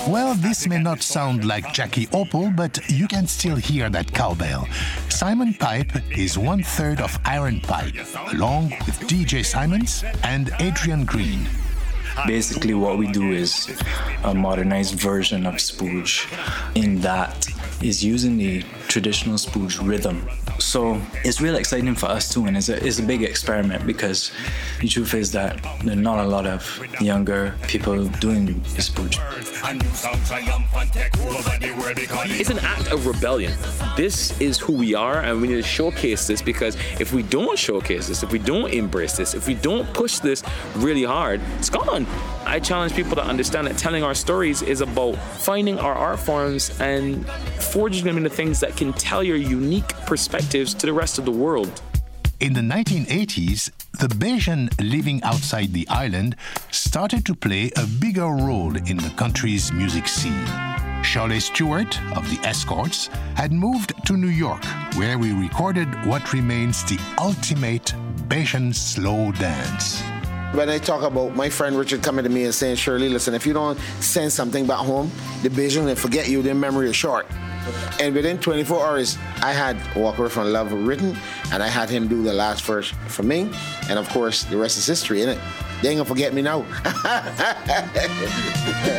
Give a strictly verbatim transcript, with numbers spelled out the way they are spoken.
Well, this may not sound like Jackie Opel, but you can still hear that cowbell. Simon Pipe is one third of Iron Pipe, along with D J Simons and Adrian Green. Basically, what we do is a modernized version of Spooge, in that is using the traditional Spooge rhythm. So it's really exciting for us too, and it's a, it's a big experiment, because the truth is that there are not a lot of younger people doing the Spooge. It's an act of rebellion. This is who we are, and we need to showcase this, because if we don't showcase this, if we don't embrace this, if we don't push this really hard, it's gone. I challenge people to understand that telling our stories is about finding our art forms and forging them into things that can tell your unique perspectives to the rest of the world. In the nineteen eighties, the Bajan living outside the island started to play a bigger role in the country's music scene. Shirley Stewart of the Escorts had moved to New York, where we recorded what remains the ultimate Bajan slow dance. When I talk about my friend Richard coming to me and saying, Shirley, listen, if you don't send something back home, the Bajan will forget you, their memory is short. And within twenty-four hours, I had Walk Away From Love written, and I had him do the last verse for me. And of course, the rest is history, innit? They ain't gonna forget me now.